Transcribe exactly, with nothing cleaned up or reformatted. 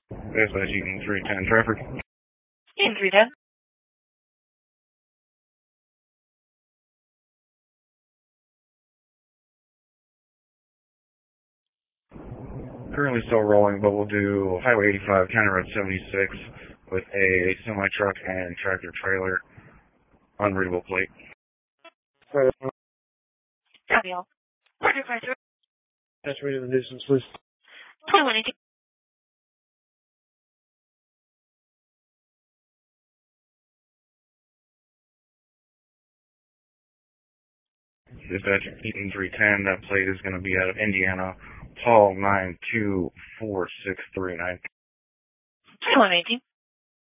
Dispatch Eaton three ten Trafford. Eaton three ten. Currently still rolling, but we'll do Highway eighty-five, County Road seventy-six with a semi-truck and tractor-trailer, unreadable plate. Copy all. Order five three. That's reading the nuisance list. twenty-one eighteen. Dispatch Eaton three ten, that plate is going to be out of Indiana, Paul nine two four six three nine. twenty-one eighteen.